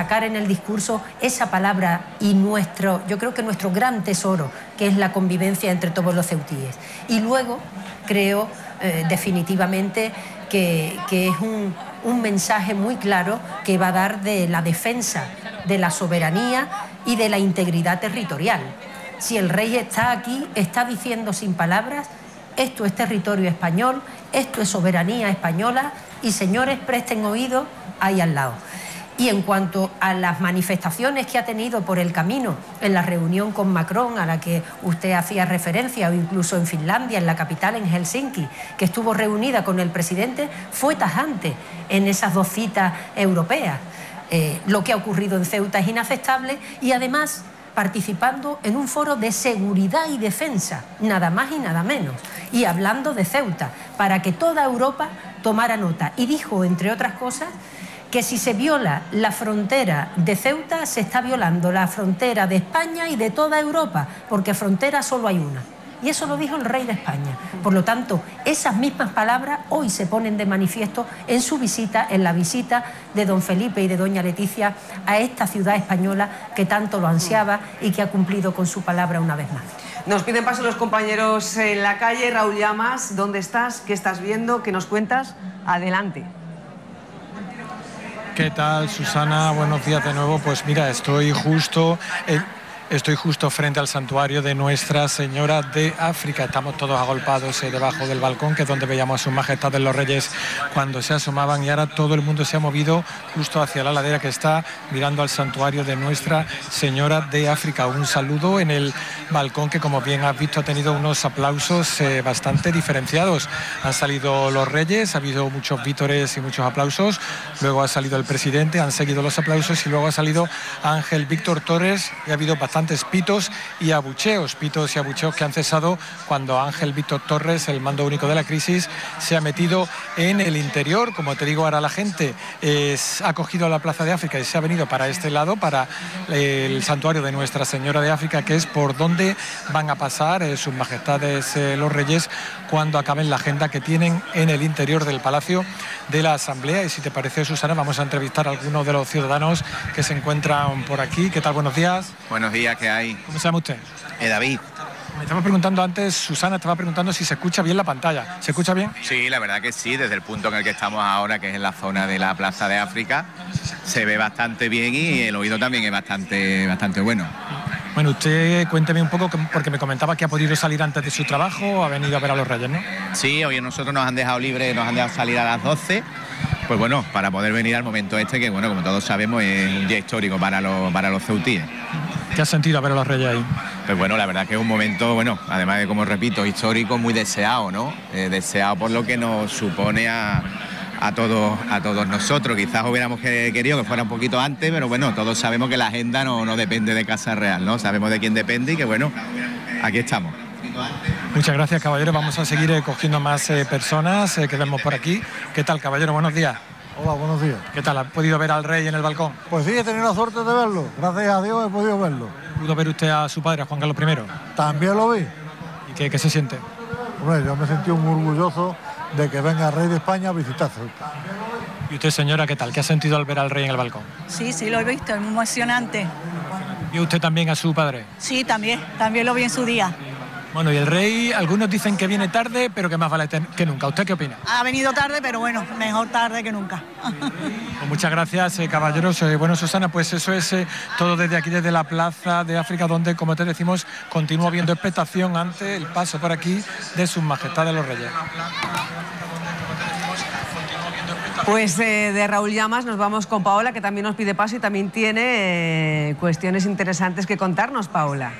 destacar en el discurso esa palabra y yo creo que nuestro gran tesoro, que es la convivencia entre todos los ceutíes. Y luego creo definitivamente que es un mensaje muy claro que va a dar de la defensa de la soberanía y de la integridad territorial. Si el rey está aquí, está diciendo sin palabras: esto es territorio español, esto es soberanía española, y señores, presten oído ahí al lado. Y en cuanto a las manifestaciones que ha tenido por el camino en la reunión con Macron, a la que usted hacía referencia, o incluso en Finlandia, en la capital, en Helsinki, que estuvo reunida con el presidente, fue tajante en esas 2 citas europeas. Lo que ha ocurrido en Ceuta es inaceptable, y además participando en un foro de seguridad y defensa, nada más y nada menos, y hablando de Ceuta, para que toda Europa tomara nota. Y dijo, entre otras cosas, que si se viola la frontera de Ceuta, se está violando la frontera de España y de toda Europa, porque frontera solo hay una. Y eso lo dijo el rey de España. Por lo tanto, esas mismas palabras hoy se ponen de manifiesto en su visita, en la visita de don Felipe y de doña Leticia a esta ciudad española que tanto lo ansiaba y que ha cumplido con su palabra una vez más. Nos piden paso los compañeros en la calle. Raúl Llamas, ¿dónde estás? ¿Qué estás viendo? ¿Qué nos cuentas? Adelante. ¿Qué tal, Susana? Buenos días de nuevo. Pues mira, estoy justo frente al santuario de Nuestra Señora de África. Estamos todos agolpados debajo del balcón, que es donde veíamos a sus majestades los reyes cuando se asomaban, y ahora todo el mundo se ha movido justo hacia la ladera que está mirando al santuario de Nuestra Señora de África. Un saludo en el balcón que, como bien has visto, ha tenido unos aplausos bastante diferenciados. Han salido los reyes, ha habido muchos vítores y muchos aplausos, luego ha salido el presidente, han seguido los aplausos, y luego ha salido Ángel Víctor Torres, y ha habido bastantes pitos y abucheos que han cesado cuando Ángel Víctor Torres, el mando único de la crisis, se ha metido en el interior. Como te digo, ahora la gente ha cogido la Plaza de África y se ha venido para este lado, para el santuario de Nuestra Señora de África, que es por donde van a pasar sus majestades los reyes cuando acaben la agenda que tienen en el interior del Palacio de la Asamblea. Y si te parece, Susana, vamos a entrevistar a algunos de los ciudadanos que se encuentran por aquí. ¿Qué tal? Buenos días. Buenos días, ¿qué hay? ¿Cómo se llama usted? David. Me estaba preguntando antes, Susana estaba preguntando si se escucha bien la pantalla. ¿Se escucha bien? Sí, la verdad que sí, desde el punto en el que estamos ahora, que es en la zona de la Plaza de África, se ve bastante bien y el oído también es bastante bueno. Bueno, usted cuénteme un poco, porque me comentaba que ha podido salir antes de su trabajo, ha venido a ver a los reyes, ¿no? Sí, hoy nosotros nos han dejado libre, nos han dejado salir a las 12, pues bueno, para poder venir al momento este, que bueno, como todos sabemos, es un día histórico para los ceutíes. ¿Qué has sentido a ver a los reyes ahí? Pues bueno, la verdad que es un momento, bueno, además de, como repito, histórico, muy deseado, ¿no? Deseado por lo que nos supone a todos nosotros. Quizás hubiéramos querido que fuera un poquito antes, pero bueno, todos sabemos que la agenda no depende de Casa Real, ¿no? Sabemos de quién depende y que bueno, aquí estamos. Muchas gracias, caballero. Vamos a seguir cogiendo más personas que vemos por aquí. ¿Qué tal, caballero? Buenos días. Hola, buenos días. ¿Qué tal? ¿Ha podido ver al rey en el balcón? Pues sí, he tenido la suerte de verlo. Gracias a Dios he podido verlo. ¿Pudo ver usted a su padre, a Juan Carlos I? También lo vi. ¿Y qué se siente? Hombre, yo me sentí muy orgulloso de que venga el rey de España a visitar Ceuta. ¿Y usted, señora, qué tal? ¿Qué ha sentido al ver al rey en el balcón? Sí, lo he visto, es muy emocionante. ¿Vio usted también a su padre? Sí, también lo vi en su día. Bueno, y el rey, algunos dicen que viene tarde, pero que más vale que nunca. ¿Usted qué opina? Ha venido tarde, pero bueno, mejor tarde que nunca. Pues muchas gracias, caballeros. Bueno, Susana, pues eso es todo desde aquí, desde la Plaza de África, donde, como te decimos, continúa habiendo expectación ante el paso por aquí de sus majestades los reyes. Pues de Raúl Llamas nos vamos con Paola, que también nos pide paso y también tiene cuestiones interesantes que contarnos, Paola.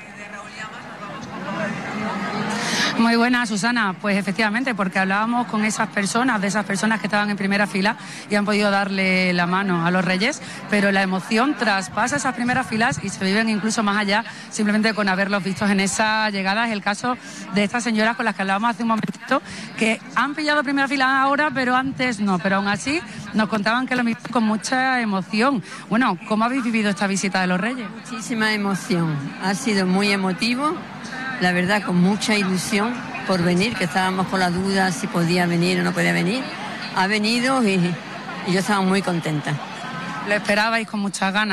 Muy buena, Susana. Pues efectivamente, porque hablábamos con esas personas, de esas personas que estaban en primera fila y han podido darle la mano a los reyes, pero la emoción traspasa esas primeras filas y se viven incluso más allá, simplemente con haberlos vistos en esa llegada. Es el caso de estas señoras con las que hablábamos hace un momentito, que han pillado primera fila ahora, pero antes no. Pero aún así nos contaban que lo mismo con mucha emoción. Bueno, ¿cómo habéis vivido esta visita de los reyes? Muchísima emoción. Ha sido muy emotivo. La verdad, con mucha ilusión por venir, que estábamos con la duda si podía venir o no podía venir. Ha venido y yo estaba muy contenta. ¿Lo esperabais con muchas ganas?